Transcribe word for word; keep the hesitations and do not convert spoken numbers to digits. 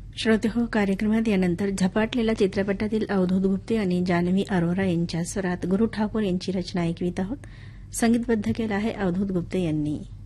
श्रोते हो, कार्यक्रमात यानंतर झपाटलेला चित्रपटातील अवधूत गुप्ते आणि जान्हवी अरोरा यांच्या स्वरात गुरु ठाकूर यांची रचना ऐकवित आहोत. संगीतबद्ध केलं आहे अवधूत गुप्ते यांनी.